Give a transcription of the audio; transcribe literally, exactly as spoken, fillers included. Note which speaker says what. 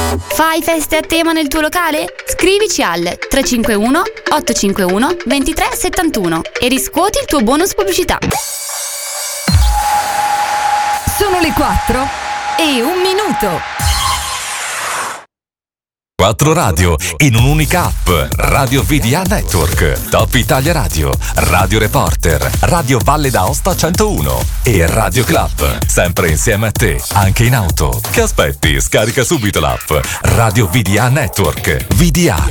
Speaker 1: Fai feste a tema nel tuo locale? Scrivici al tre cinque uno otto cinque uno due tre sette uno e riscuoti il tuo bonus pubblicità.
Speaker 2: Sono le quattro e un minuto.
Speaker 3: Quattro radio in un'unica app. Radio V D A Network, Top Italia Radio, Radio Reporter, Radio Valle d'Aosta centouno e Radio Club. Sempre insieme a te, anche in auto. Che aspetti? Scarica subito l'app Radio V D A Network. V D A.